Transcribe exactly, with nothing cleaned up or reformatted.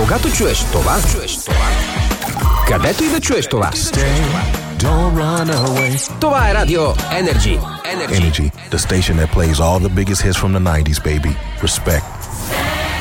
Когато чуеш това, чуеш това, където и да чуеш това. Stay, don't run away. Това е Радио Energy. Energy, the station that plays all the biggest hits from the nineties, baby. Respect.